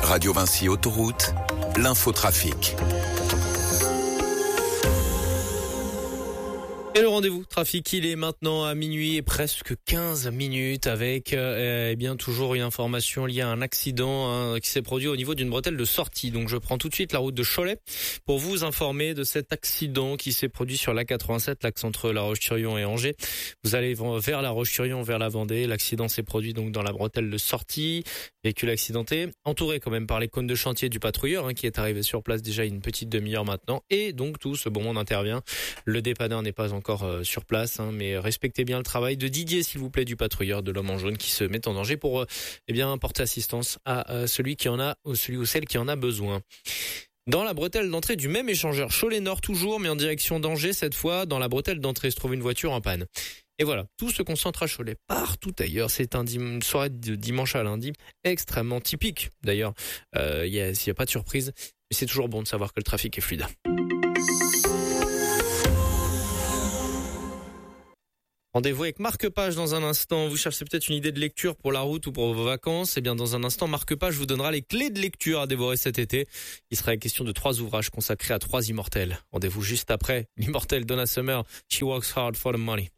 Radio Vinci Autoroute, l'infotrafic. Et le rendez-vous trafic, il est maintenant à minuit et presque 15 minutes avec toujours une information liée à un accident qui s'est produit au niveau d'une bretelle de sortie. Donc je prends tout de suite la route de Cholet pour vous informer de cet accident qui s'est produit sur l'A87, l'axe entre La Roche-sur-Yon et Angers. Vous allez vers La Roche-sur-Yon, vers la Vendée. L'accident s'est produit donc dans la bretelle de sortie. Véhicule accidenté, entouré quand même par les cônes de chantier du patrouilleur qui est arrivé sur place déjà une petite demi-heure maintenant. Et donc tout ce bon monde intervient. Le dépanneur n'est pas encore sur place, mais respectez bien le travail de Didier, s'il vous plaît, du patrouilleur de l'homme en jaune qui se met en danger pour porter assistance à celui qui en a ou celui ou celle qui en a besoin. Dans la bretelle d'entrée du même échangeur, Cholet Nord toujours, mais en direction d'Angers cette fois, dans la bretelle d'entrée se trouve une voiture en panne. Et voilà, tout se concentre à Cholet. Partout ailleurs, c'est une soirée de dimanche à lundi extrêmement typique. D'ailleurs, s'il y a pas de surprise, mais c'est toujours bon de savoir que le trafic est fluide. Rendez-vous avec Marque Page dans un instant. Vous cherchez peut-être une idée de lecture pour la route ou pour vos vacances. Eh bien, dans un instant, Marque Page vous donnera les clés de lecture à dévorer cet été. Il sera question de 3 ouvrages consacrés à 3 immortels. Rendez-vous juste après l'immortel Donna Summer, She Works Hard for the Money.